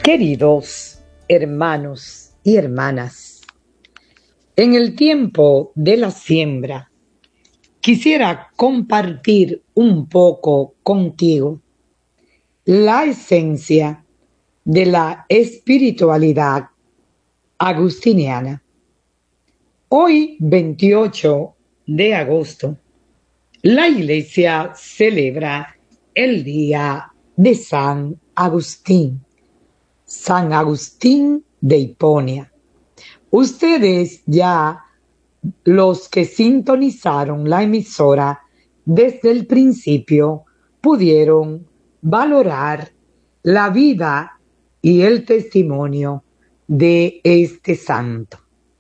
Queridos hermanos y hermanas, en el tiempo de la siembra, quisiera compartir un poco contigo la esencia de la espiritualidad agustiniana. Hoy, 28 de agosto, la Iglesia celebra el Día de San Agustín. San Agustín de Hiponia. Ustedes ya, los que sintonizaron la emisora desde el principio, pudieron valorar la vida y el testimonio de este santo.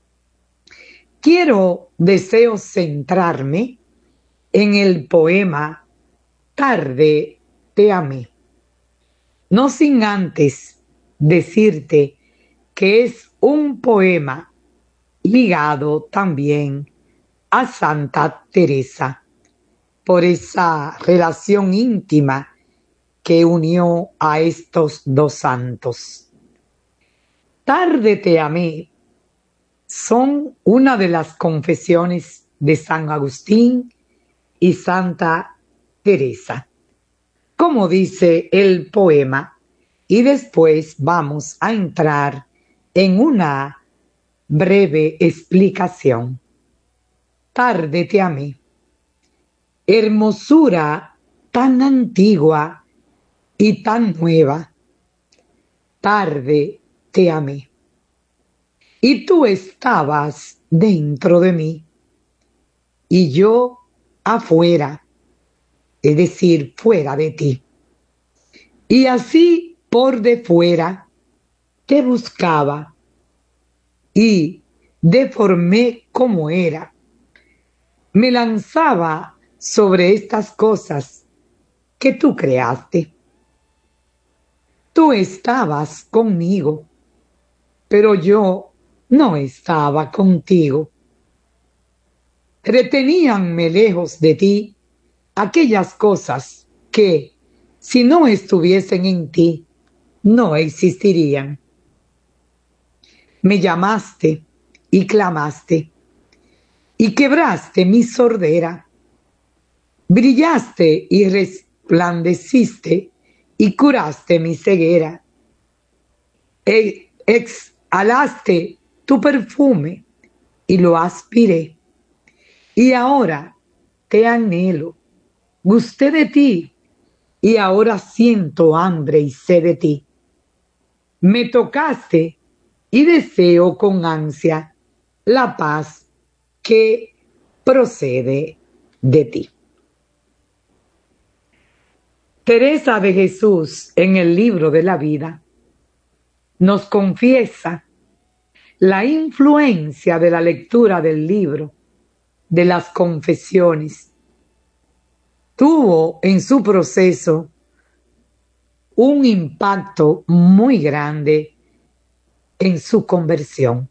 Deseo centrarme en el poema Tarde te amé, no sin antes decirte que es un poema ligado también a Santa Teresa, por esa relación íntima que unió a estos dos santos. Tarde te amé son una de las confesiones de San Agustín y Santa Teresa, como dice el poema. Y después vamos a entrar en una breve explicación. Tarde te amé, hermosura tan antigua y tan nueva. Tarde te amé, y tú estabas dentro de mí, y yo afuera, es decir, fuera de ti. Y así por de fuera te buscaba y deformé como era. Me lanzaba sobre estas cosas que tú creaste. Tú estabas conmigo, pero yo no estaba contigo. Reteníanme lejos de ti aquellas cosas que, si no estuviesen en ti, no existirían. Me llamaste y clamaste y quebraste mi sordera. Brillaste y resplandeciste y curaste mi ceguera. Exhalaste tu perfume y lo aspiré. Y ahora te anhelo, gusté de ti y ahora siento hambre y sed de ti. Me tocaste y deseo con ansia la paz que procede de ti. Teresa de Jesús, en el libro de la vida, nos confiesa la influencia de la lectura del libro de las confesiones. Tuvo en su proceso un impacto muy grande en su conversión.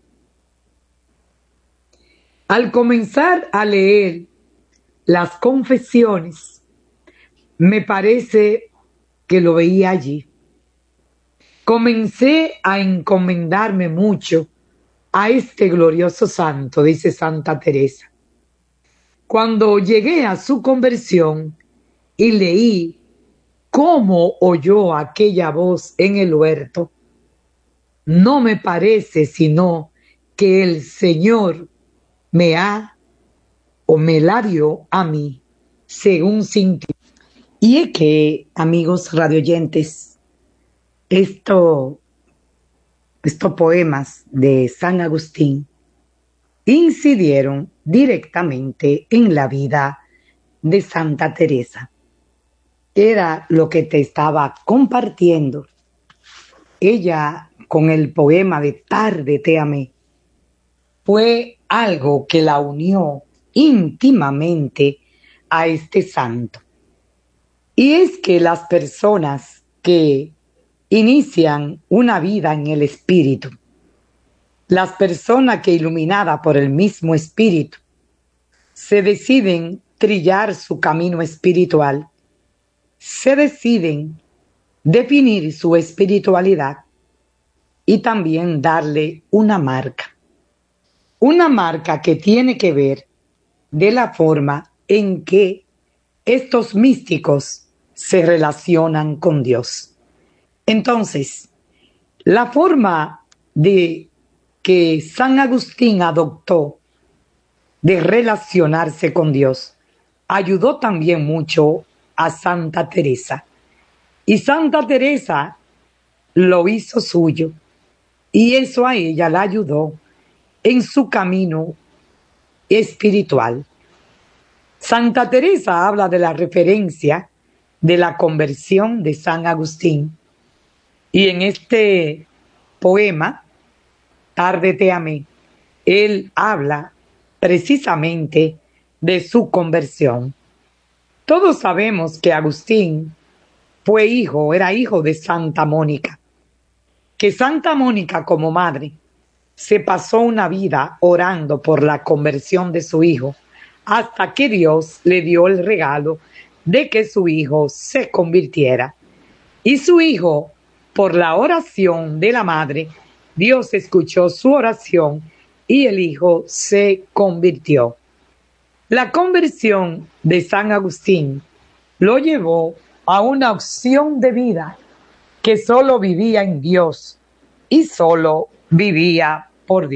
Al comenzar a leer las confesiones, me parece que lo veía allí. Comencé a encomendarme mucho a este glorioso santo, dice Santa Teresa. Cuando llegué a su conversión y leí cómo oyó aquella voz en el huerto, no me parece sino que el Señor me la dio a mí, según sintió. Y es que, amigos radioyentes, estos poemas de San Agustín incidieron directamente en la vida de Santa Teresa. Era lo que te estaba compartiendo. Ella, con el poema de Tarde te amé, fue algo que la unió íntimamente a este santo. Y es que las personas que inician una vida en el Espíritu, las personas que, iluminadas por el mismo Espíritu, se deciden trillar su camino espiritual, se deciden definir su espiritualidad, y también darle una marca que tiene que ver de la forma en que estos místicos se relacionan con Dios. Entonces, la forma de que San Agustín adoptó de relacionarse con Dios ayudó también mucho a Santa Teresa. Y Santa Teresa lo hizo suyo y eso a ella la ayudó en su camino espiritual. Santa Teresa habla de la referencia de la conversión de San Agustín y en este poema, Tarde te amé, él habla precisamente de su conversión. Todos sabemos que Agustín era hijo de Santa Mónica, que Santa Mónica como madre se pasó una vida orando por la conversión de su hijo hasta que Dios le dio el regalo de que su hijo se convirtiera. Y su hijo, por la oración de la madre, Dios escuchó su oración y el hijo se convirtió. La conversión de San Agustín lo llevó a una opción de vida que solo vivía en Dios y solo vivía por Dios.